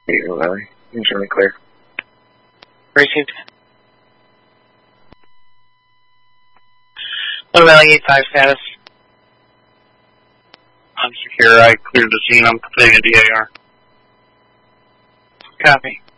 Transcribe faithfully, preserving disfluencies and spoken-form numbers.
Eagle Valley. Insurance clear. Received. Eagle Valley eight five status. I'm secure. I cleared the scene. I'm completing a D A R. Copy.